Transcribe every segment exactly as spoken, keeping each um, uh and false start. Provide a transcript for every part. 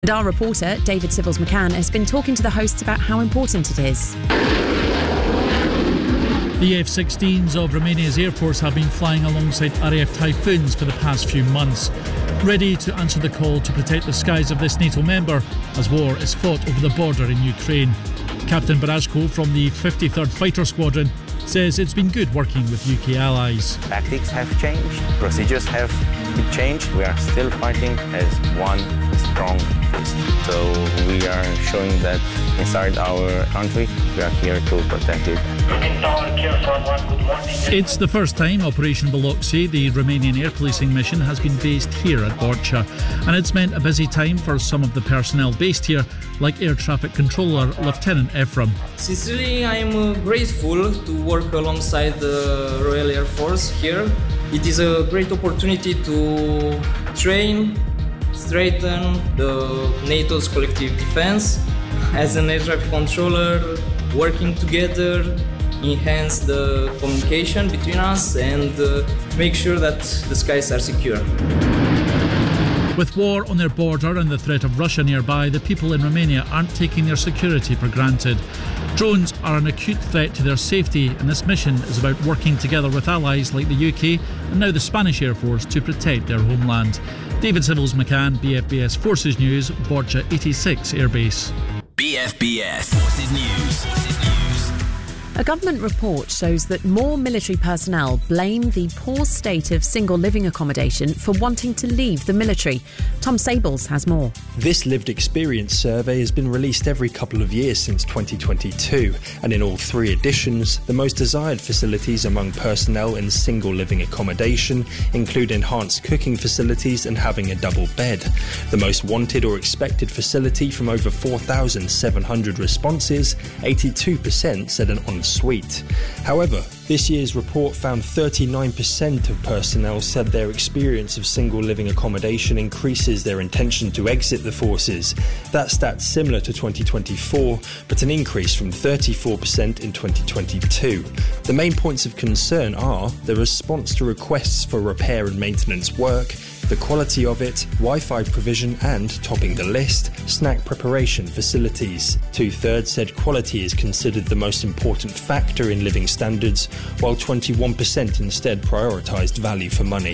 And our reporter, David Civils McCann, has been talking to the hosts about how important it is. The F sixteens of Romania's Air Force have been flying alongside R A F Typhoons for the past few months, ready to answer the call to protect the skies of this NATO member as war is fought over the border in Ukraine. Captain Barashko from the fifty-third Fighter Squadron says it's been good working with U K allies. Tactics have changed, procedures have changed. We are still fighting as one strong fist. So we are showing that inside our country, we are here to protect it. It's the first time Operation Biloxi, the Romanian air policing mission, has been based here at Borcea, and it's meant a busy time for some of the personnel based here, like Air Traffic Controller Lieutenant Ephraim. Sincerely, I am grateful to work alongside the Royal Air Force here. It is a great opportunity to train, strengthen the NATO's collective defense. As an air traffic controller, working together, enhance the communication between us and uh, make sure that the skies are secure. With war on their border and the threat of Russia nearby, the people in Romania aren't taking their security for granted. Drones are an acute threat to their safety, and this mission is about working together with allies like the U K and now the Spanish Air Force to protect their homeland. David Civils McCann, B F B S Forces News, Borcea eighty-six Airbase. B F B S Forces News. A government report shows that more military personnel blame the poor state of single living accommodation for wanting to leave the military. Tom Sables has more. This lived experience survey has been released every couple of years since twenty twenty-two, and in all three editions, the most desired facilities among personnel in single living accommodation include enhanced cooking facilities and having a double bed. The most wanted or expected facility from over four thousand seven hundred responses, eighty-two percent said an ensuite. However, this year's report found thirty-nine percent of personnel said their experience of single living accommodation increases their intention to exit the forces. That stat's similar to twenty twenty-four, but an increase from thirty-four percent in twenty twenty-two. The main points of concern are the response to requests for repair and maintenance work, the quality of it, Wi-Fi provision and, topping the list, snack preparation facilities. Two-thirds said quality is considered the most important factor in living standards, while twenty-one percent instead prioritised value for money.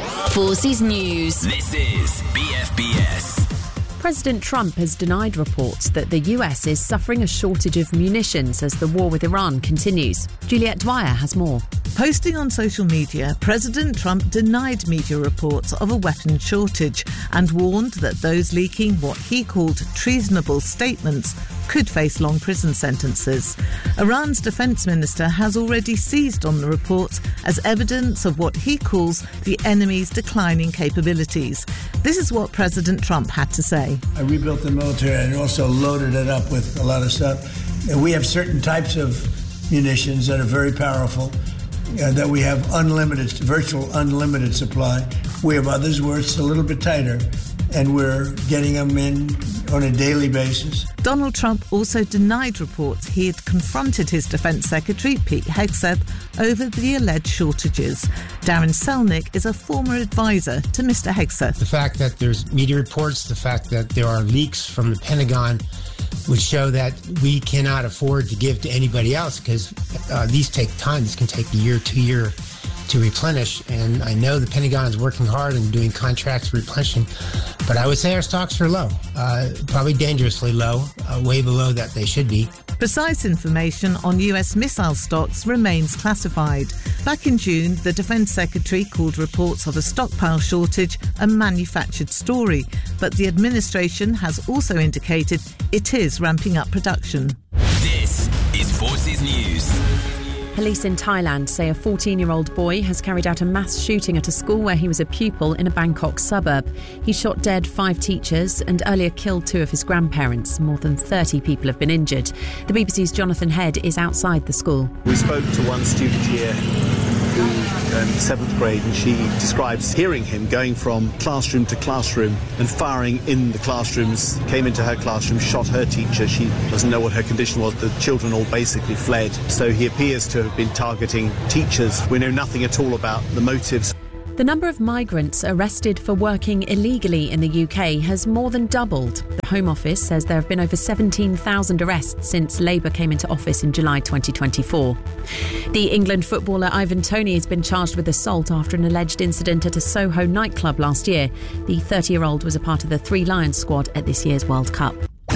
Forces News. This is B F B S. President Trump has denied reports that the U S is suffering a shortage of munitions as the war with Iran continues. Juliette Dwyer has more. Posting on social media, President Trump denied media reports of a weapons shortage and warned that those leaking what he called treasonable statements could face long prison sentences. Iran's defence minister has already seized on the reports as evidence of what he calls the enemy's declining capabilities. This is what President Trump had to say. I rebuilt the military and also loaded it up with a lot of stuff. And we have certain types of munitions that are very powerful, uh, that we have unlimited, virtual unlimited supply. We have others where it's a little bit tighter, and we're getting them in on a daily basis. Donald Trump also denied reports he had confronted his Defence Secretary, Pete Hegseth, over the alleged shortages. Darren Selnick is a former advisor to Mister Hegseth. The fact that there's media reports, the fact that there are leaks from the Pentagon would show that we cannot afford to give to anybody else because uh, these take time. This can take a year, two year to replenish, and I know the Pentagon is working hard and doing contracts for replenishing, but I would say our stocks are low, uh, probably dangerously low, uh, way below that they should be. Precise information on U S missile stocks remains classified. Back in June, the Defence Secretary called reports of a stockpile shortage a manufactured story, but the administration has also indicated it is ramping up production. This is Forces News. Police in Thailand say a fourteen-year-old boy has carried out a mass shooting at a school where he was a pupil in a Bangkok suburb. He shot dead five teachers and earlier killed two of his grandparents. More than thirty people have been injured. The B B C's Jonathan Head is outside the school. We spoke to one student here who, um, seventh grade, and she describes hearing him going from classroom to classroom and firing in the classrooms, came into her classroom, shot her teacher. She doesn't know what her condition was. The children all basically fled. So he appears to have been targeting teachers. We know nothing at all about the motives. The number of migrants arrested for working illegally in the U K has more than doubled. The Home Office says there have been over seventeen thousand arrests since Labour came into office in July twenty twenty-four. The England footballer Ivan Toney has been charged with assault after an alleged incident at a Soho nightclub last year. The thirty-year-old was a part of the Three Lions squad at this year's World Cup.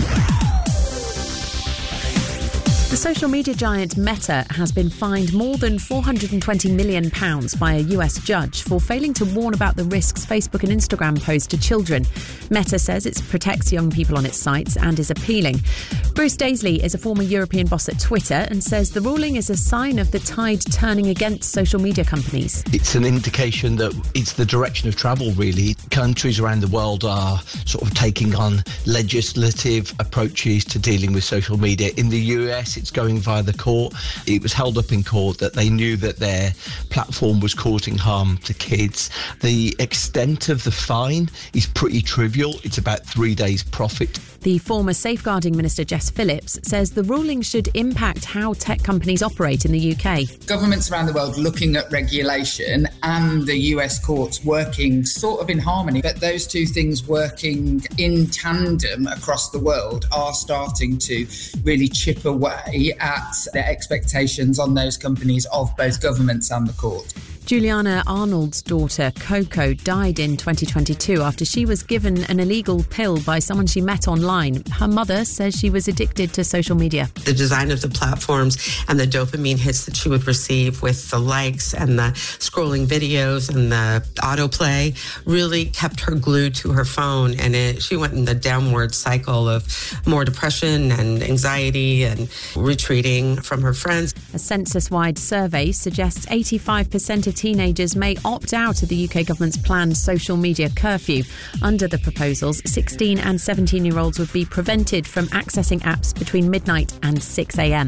The social media giant Meta has been fined more than four hundred twenty million pounds by a U S judge for failing to warn about the risks Facebook and Instagram pose to children. Meta says it protects young people on its sites and is appealing. Bruce Daisley is a former European boss at Twitter and says the ruling is a sign of the tide turning against social media companies. It's an indication that it's the direction of travel, really. Countries around the world are sort of taking on legislative approaches to dealing with social media. In the U S, it's going via the court. It was held up in court that they knew that their platform was causing harm to kids. The extent of the fine is pretty trivial. It's about three days' profit. The former Safeguarding Minister Jess Phillips says the ruling should impact how tech companies operate in the U K. Governments around the world looking at regulation and the U S courts working sort of in harmony, but those two things working in tandem across the world are starting to really chip away at the expectations on those companies of both governments and the court. Juliana Arnold's daughter, Coco, died in twenty twenty-two after she was given an illegal pill by someone she met online. Her mother says she was addicted to social media. The design of the platforms and the dopamine hits that she would receive with the likes and the scrolling videos and the autoplay really kept her glued to her phone, and it, she went in the downward cycle of more depression and anxiety and retreating from her friends. A census-wide survey suggests eighty-five percent of teenagers may opt out of the U K government's planned social media curfew. Under the proposals, sixteen and seventeen-year-olds would be prevented from accessing apps between midnight and six a.m.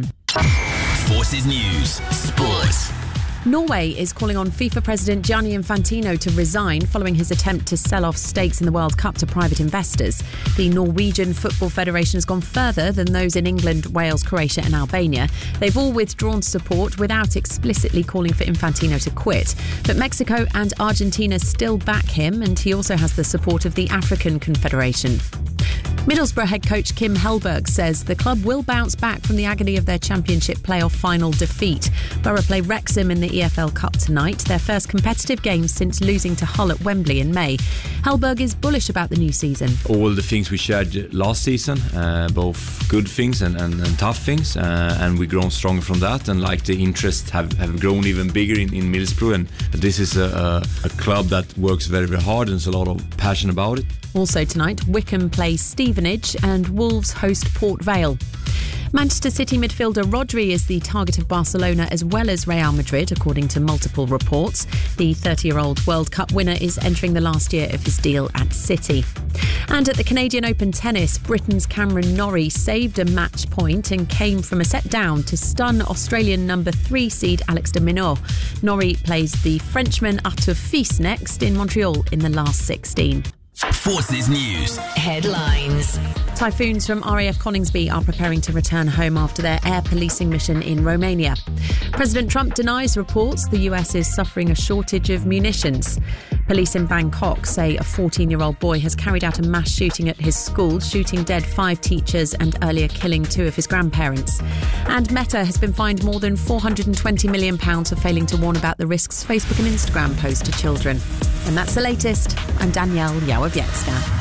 Forces News Sport. Norway is calling on FIFA President Gianni Infantino to resign following his attempt to sell off stakes in the World Cup to private investors. The Norwegian Football Federation has gone further than those in England, Wales, Croatia and Albania. They've all withdrawn support without explicitly calling for Infantino to quit. But Mexico and Argentina still back him, and he also has the support of the African Confederation. Middlesbrough head coach Kim Hellberg says the club will bounce back from the agony of their championship playoff final defeat. Borough play Wrexham in the E F L Cup tonight, their first competitive game since losing to Hull at Wembley in May. Hellberg is bullish about the new season. All the things we shared last season, uh, both good things and, and, and tough things, uh, and we've grown stronger from that, and like the interest have, have grown even bigger in, in Middlesbrough, and this is a, a, a club that works very, very hard and there's a lot of passion about it. Also tonight, Wycombe plays Stevenage and Wolves host Port Vale. Manchester City midfielder Rodri is the target of Barcelona as well as Real Madrid, according to multiple reports. The thirty-year-old World Cup winner is entering the last year of his deal at City. And at the Canadian Open tennis, Britain's Cameron Norrie saved a match point and came from a set down to stun Australian number three seed Alex de Minaur. Norrie plays the Frenchman Arthur Fils next in Montreal in the last sixteen. Forces News headlines. Typhoons from R A F Coningsby are preparing to return home after their air policing mission in Romania. President Trump denies reports the U S is suffering a shortage of munitions. Police in Bangkok say a fourteen-year-old boy has carried out a mass shooting at his school, shooting dead five teachers and earlier killing two of his grandparents. And Meta has been fined more than four hundred twenty million pounds for failing to warn about the risks Facebook and Instagram pose to children. And that's the latest. I'm Danielle Yawowiecka.